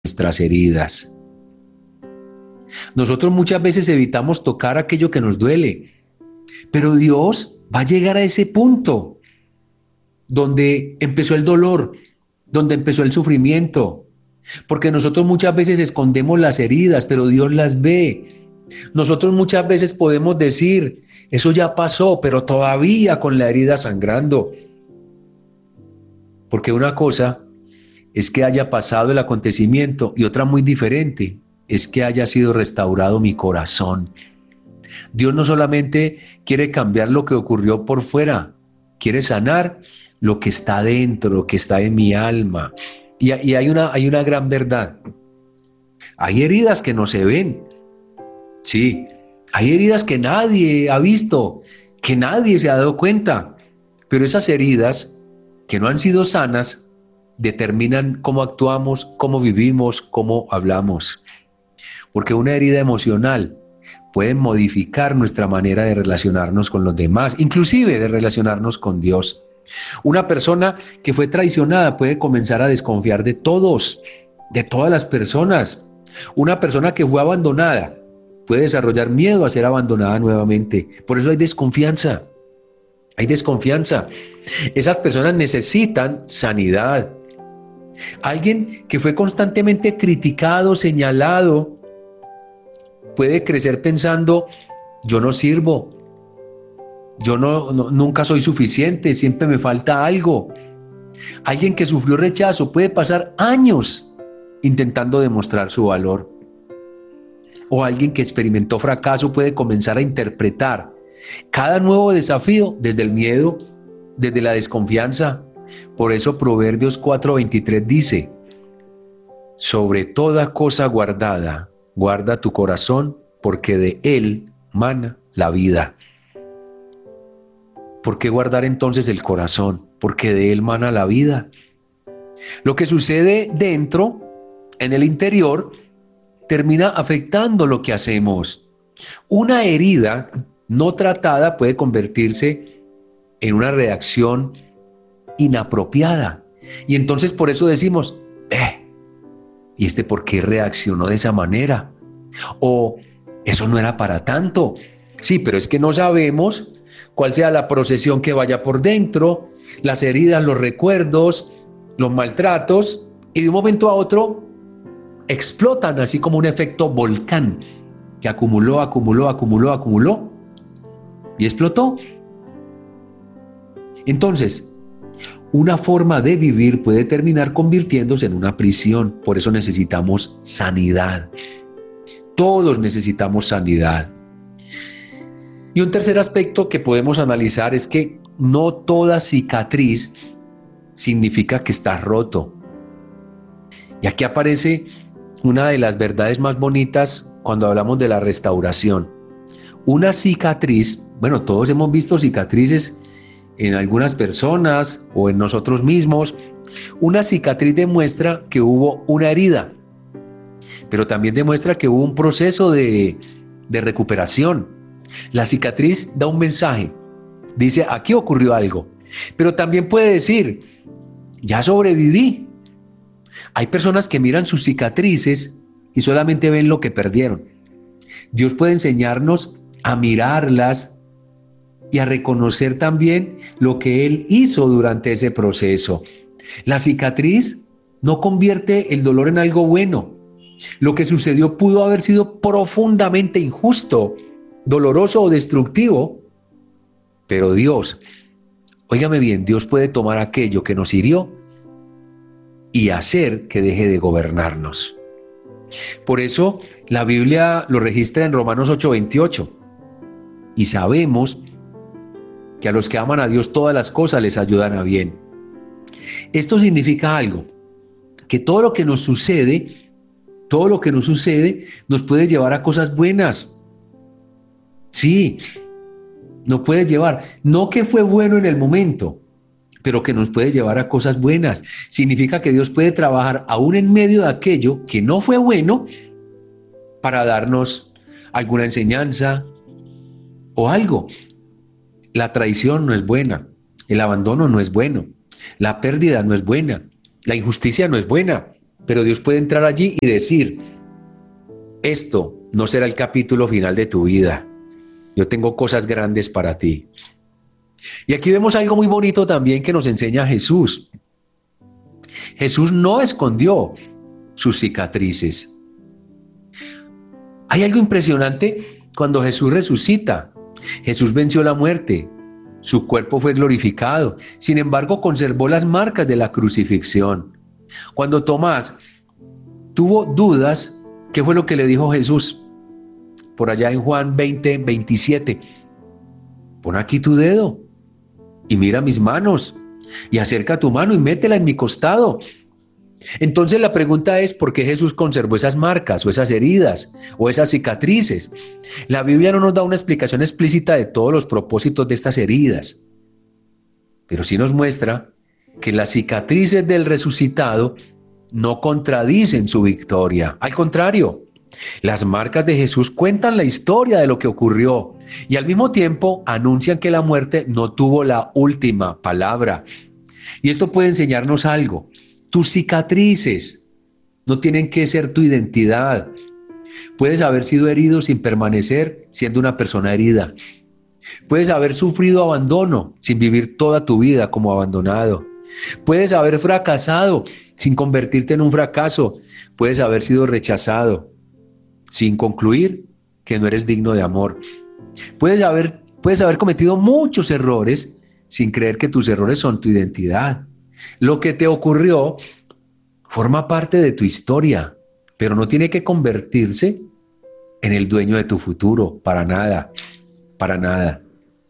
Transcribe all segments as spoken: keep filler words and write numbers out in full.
nuestras heridas. Nosotros muchas veces evitamos tocar aquello que nos duele, pero Dios va a llegar a ese punto donde empezó el dolor, donde empezó el sufrimiento, porque nosotros muchas veces escondemos las heridas, pero Dios las ve. Nosotros muchas veces podemos decir, eso ya pasó, pero todavía con la herida sangrando. Porque una cosa es que haya pasado el acontecimiento y otra muy diferente es que haya sido restaurado mi corazón. Dios no solamente quiere cambiar lo que ocurrió por fuera, quiere sanar lo que está dentro, lo que está en mi alma. Y, y hay, una, hay una gran verdad. Hay heridas que no se ven. Sí, hay heridas que nadie ha visto, que nadie se ha dado cuenta. Pero esas heridas que no han sido sanas determinan cómo actuamos, cómo vivimos, cómo hablamos. Porque una herida emocional puede modificar nuestra manera de relacionarnos con los demás, inclusive de relacionarnos con Dios. Una persona que fue traicionada puede comenzar a desconfiar de todos, de todas las personas. Una persona que fue abandonada puede desarrollar miedo a ser abandonada nuevamente. Por eso hay desconfianza. Hay desconfianza. Esas personas necesitan sanidad. Alguien que fue constantemente criticado, señalado, puede crecer pensando, yo no sirvo, yo no, no, nunca soy suficiente, siempre me falta algo. Alguien que sufrió rechazo puede pasar años intentando demostrar su valor. O alguien que experimentó fracaso puede comenzar a interpretar cada nuevo desafío desde el miedo, desde la desconfianza. Por eso Proverbios cuatro veintitrés dice, sobre toda cosa guardada, guarda tu corazón, porque de él mana la vida. ¿Por qué guardar entonces el corazón? Porque de él mana la vida. Lo que sucede dentro, en el interior, termina afectando lo que hacemos. Una herida no tratada puede convertirse en una reacción inapropiada. Y entonces por eso decimos, eh, ¿y este por qué reaccionó de esa manera? O eso no era para tanto. Sí, pero es que no sabemos cuál sea la procesión que vaya por dentro, las heridas, los recuerdos, los maltratos, y de un momento a otro explotan así como un efecto volcán que acumuló, acumuló, acumuló, acumuló y explotó. Entonces, una forma de vivir puede terminar convirtiéndose en una prisión. Por eso necesitamos sanidad. Todos necesitamos sanidad. Y un tercer aspecto que podemos analizar es que no toda cicatriz significa que está roto. Y aquí aparece una de las verdades más bonitas cuando hablamos de la restauración. Una cicatriz, bueno, todos hemos visto cicatrices en algunas personas o en nosotros mismos. Una cicatriz demuestra que hubo una herida, pero también demuestra que hubo un proceso de, de recuperación. La cicatriz da un mensaje, dice, aquí ocurrió algo, pero también puede decir, ya sobreviví. Hay personas que miran sus cicatrices y solamente ven lo que perdieron. Dios puede enseñarnos a mirarlas y a reconocer también lo que Él hizo durante ese proceso. La cicatriz no convierte el dolor en algo bueno. Lo que sucedió pudo haber sido profundamente injusto, doloroso o destructivo, pero Dios, óigame bien, Dios puede tomar aquello que nos hirió y hacer que deje de gobernarnos. Por eso la Biblia lo registra en Romanos ocho veintiocho y sabemos que a los que aman a Dios todas las cosas les ayudan a bien. Esto significa algo, que todo lo que nos sucede, todo lo que nos sucede nos puede llevar a cosas buenas. Sí, nos puede llevar, no que fue bueno en el momento, pero que nos puede llevar a cosas buenas. Significa que Dios puede trabajar aún en medio de aquello que no fue bueno para darnos alguna enseñanza o algo. La traición no es buena, el abandono no es bueno, la pérdida no es buena, la injusticia no es buena, pero Dios puede entrar allí y decir, esto no será el capítulo final de tu vida. Yo tengo cosas grandes para ti. Y aquí vemos algo muy bonito también que nos enseña Jesús. Jesús no escondió sus cicatrices. Hay algo impresionante cuando Jesús resucita. Jesús venció la muerte. Su cuerpo fue glorificado. Sin embargo, conservó las marcas de la crucifixión. Cuando Tomás tuvo dudas, ¿qué fue lo que le dijo Jesús? Por allá en Juan veinte, veintisiete. Pon aquí tu dedo y mira mis manos y acerca tu mano y métela en mi costado. Entonces la pregunta es, ¿por qué Jesús conservó esas marcas o esas heridas o esas cicatrices? La Biblia no nos da una explicación explícita de todos los propósitos de estas heridas, pero sí nos muestra que las cicatrices del resucitado no contradicen su victoria. Al contrario, las marcas de Jesús cuentan la historia de lo que ocurrió y al mismo tiempo anuncian que la muerte no tuvo la última palabra. Y esto puede enseñarnos algo. Tus cicatrices no tienen que ser tu identidad. Puedes haber sido herido sin permanecer siendo una persona herida. Puedes haber sufrido abandono sin vivir toda tu vida como abandonado. Puedes haber fracasado sin convertirte en un fracaso. Puedes haber sido rechazado sin concluir que no eres digno de amor. Puedes haber, puedes haber cometido muchos errores sin creer que tus errores son tu identidad. Lo que te ocurrió forma parte de tu historia, pero no tiene que convertirse en el dueño de tu futuro, para nada, para nada.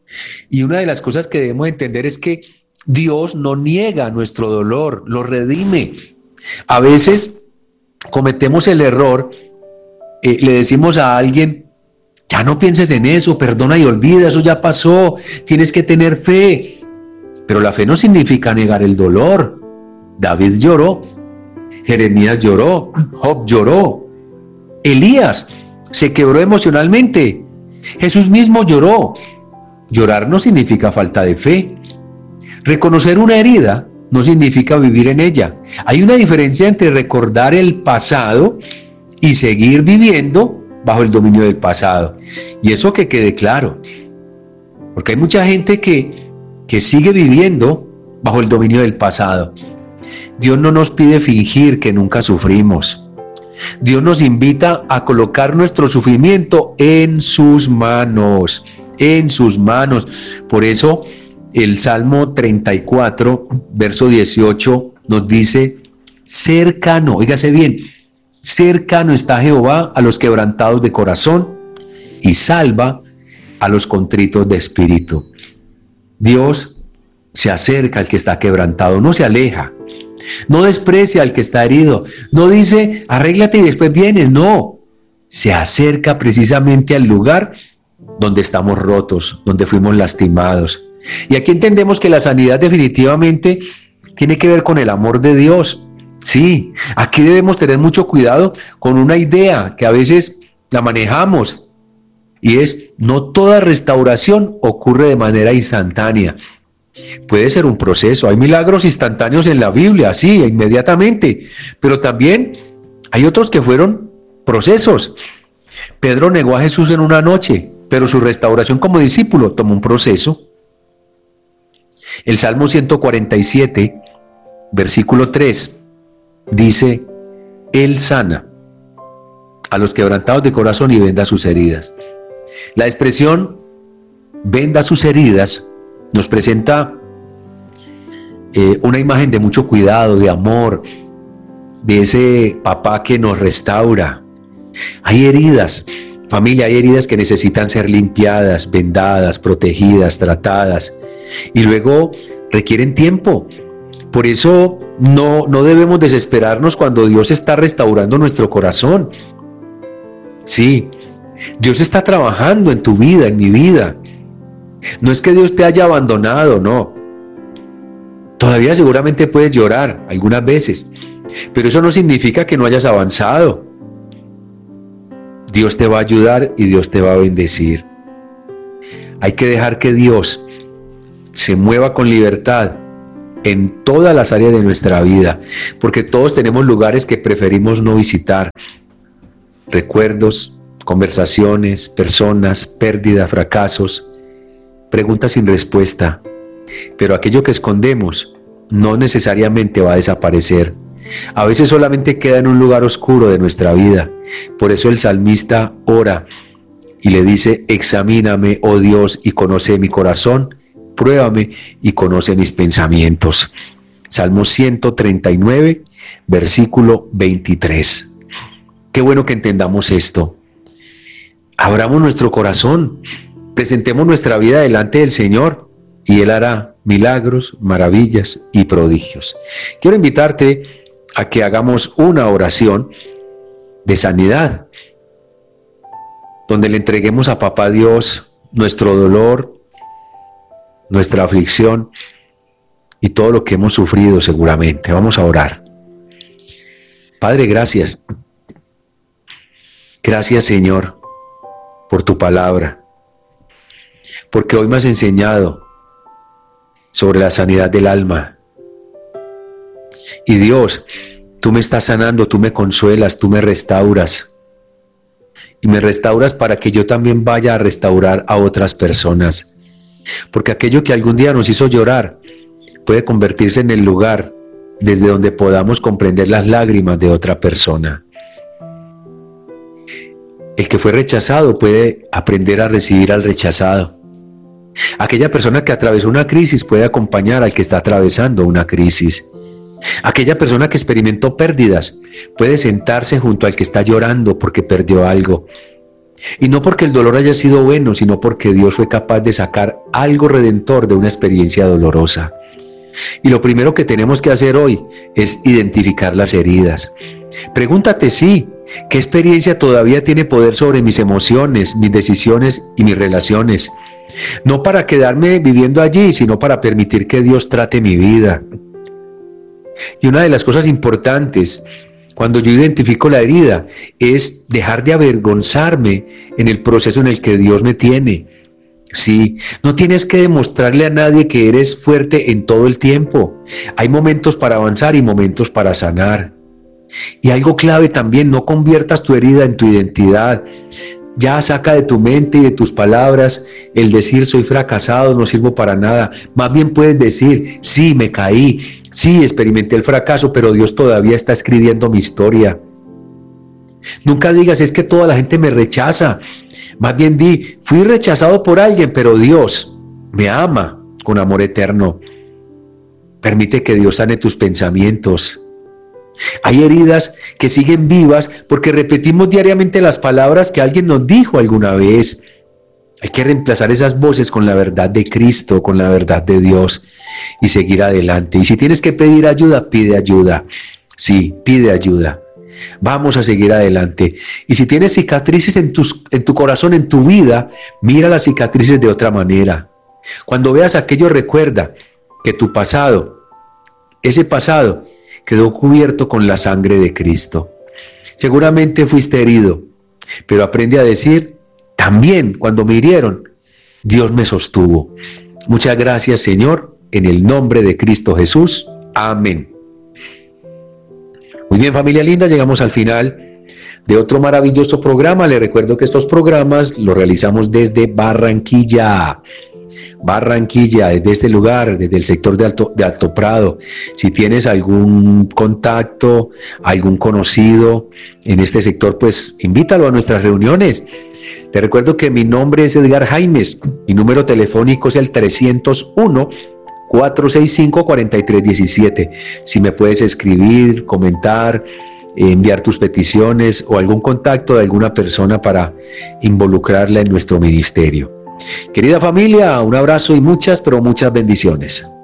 Y una de las cosas que debemos entender es que Dios no niega nuestro dolor, lo redime. A veces cometemos el error, eh, le decimos a alguien, ya no pienses en eso, perdona y olvida, eso ya pasó, tienes que tener fe. Pero la fe no significa negar el dolor. David lloró, Jeremías lloró, Job lloró, Elías se quebró emocionalmente, Jesús mismo lloró. Llorar no significa falta de fe. Reconocer una herida no significa vivir en ella. Hay una diferencia entre recordar el pasado y seguir viviendo bajo el dominio del pasado. Y eso que quede claro. Porque hay mucha gente que que sigue viviendo bajo el dominio del pasado. Dios no nos pide fingir que nunca sufrimos. Dios nos invita a colocar nuestro sufrimiento en sus manos, en sus manos. Por eso el Salmo treinta y cuatro, verso dieciocho, nos dice, cercano, óigase bien, cercano está Jehová a los quebrantados de corazón y salva a los contritos de espíritu. Dios se acerca al que está quebrantado, no se aleja, no desprecia al que está herido, no dice arréglate y después vienes, no, se acerca precisamente al lugar donde estamos rotos, donde fuimos lastimados. Y aquí entendemos que la sanidad definitivamente tiene que ver con el amor de Dios. Sí, aquí debemos tener mucho cuidado con una idea que a veces la manejamos. Y es, no toda restauración ocurre de manera instantánea. Puede ser un proceso. Hay milagros instantáneos en la Biblia, sí, inmediatamente. Pero también hay otros que fueron procesos. Pedro negó a Jesús en una noche, pero su restauración como discípulo tomó un proceso. El Salmo ciento cuarenta y siete, versículo tres, dice, Él sana a los quebrantados de corazón y venda sus heridas. La expresión venda sus heridas nos presenta eh, una imagen de mucho cuidado, de amor, de ese papá que nos restaura. Hay heridas, familia, hay heridas que necesitan ser limpiadas, vendadas, protegidas, tratadas y luego requieren tiempo. Por eso no, no debemos desesperarnos cuando Dios está restaurando nuestro corazón. Sí, Dios está trabajando en tu vida, en mi vida. No es que Dios te haya abandonado, no. Todavía seguramente puedes llorar algunas veces, pero eso no significa que no hayas avanzado. Dios te va a ayudar y Dios te va a bendecir. Hay que dejar que Dios se mueva con libertad en todas las áreas de nuestra vida, porque todos tenemos lugares que preferimos no visitar. Recuerdos, conversaciones, personas, pérdidas, fracasos, preguntas sin respuesta. Pero aquello que escondemos no necesariamente va a desaparecer. A veces solamente queda en un lugar oscuro de nuestra vida. Por eso el salmista ora y le dice: examíname, oh Dios, y conoce mi corazón, pruébame y conoce mis pensamientos. Salmo ciento treinta y nueve, versículo veintitrés. Qué bueno que entendamos esto. Abramos nuestro corazón, presentemos nuestra vida delante del Señor y Él hará milagros, maravillas y prodigios. Quiero invitarte a que hagamos una oración de sanidad, donde le entreguemos a Papá Dios nuestro dolor, nuestra aflicción y todo lo que hemos sufrido seguramente. Vamos a orar. Padre, gracias. Gracias, Señor, por tu palabra, porque hoy me has enseñado sobre la sanidad del alma. Y Dios, tú me estás sanando, tú me consuelas, tú me restauras. Y me restauras para que yo también vaya a restaurar a otras personas. Porque aquello que algún día nos hizo llorar puede convertirse en el lugar desde donde podamos comprender las lágrimas de otra persona. El que fue rechazado puede aprender a recibir al rechazado. Aquella persona que atravesó una crisis puede acompañar al que está atravesando una crisis. Aquella persona que experimentó pérdidas puede sentarse junto al que está llorando porque perdió algo. Y no porque el dolor haya sido bueno, sino porque Dios fue capaz de sacar algo redentor de una experiencia dolorosa. Y lo primero que tenemos que hacer hoy es identificar las heridas. Pregúntate sí, ¿qué experiencia todavía tiene poder sobre mis emociones, mis decisiones y mis relaciones? No para quedarme viviendo allí, sino para permitir que Dios trate mi vida. Y una de las cosas importantes cuando yo identifico la herida es dejar de avergonzarme en el proceso en el que Dios me tiene. Sí, no tienes que demostrarle a nadie que eres fuerte en todo el tiempo. Hay momentos para avanzar y momentos para sanar. Y algo clave también, no conviertas tu herida en tu identidad. Ya saca de tu mente y de tus palabras el decir soy fracasado, no sirvo para nada. Más bien puedes decir sí, me caí, sí, experimenté el fracaso, pero Dios todavía está escribiendo mi historia. Nunca digas es que toda la gente me rechaza. Más bien di, fui rechazado por alguien, pero Dios me ama con amor eterno. Permite que Dios sane tus pensamientos. Hay heridas que siguen vivas porque repetimos diariamente las palabras que alguien nos dijo alguna vez. Hay que reemplazar esas voces con la verdad de Cristo, con la verdad de Dios y seguir adelante. Y si tienes que pedir ayuda, pide ayuda. Sí, pide ayuda. Vamos a seguir adelante. Y si tienes cicatrices en, tus, en tu corazón, en tu vida, mira las cicatrices de otra manera. Cuando veas aquello, recuerda que tu pasado, ese pasado, quedó cubierto con la sangre de Cristo. Seguramente fuiste herido, pero aprende a decir, también cuando me hirieron, Dios me sostuvo. Muchas gracias, Señor, en el nombre de Cristo Jesús. Amén. Muy bien, familia linda, llegamos al final de otro maravilloso programa. Les recuerdo que estos programas los realizamos desde Barranquilla. Barranquilla, desde este lugar, desde el sector de Alto, de Alto Prado. Si tienes algún contacto, algún conocido en este sector, pues invítalo a nuestras reuniones. Te recuerdo que mi nombre es Edgar Jaimes, mi número telefónico es el trescientos uno, cuatrocientos sesenta y cinco, cuarenta y tres diecisiete. Si me puedes escribir, comentar, enviar tus peticiones o algún contacto de alguna persona para involucrarla en nuestro ministerio. Querida familia, un abrazo y muchas, pero muchas bendiciones.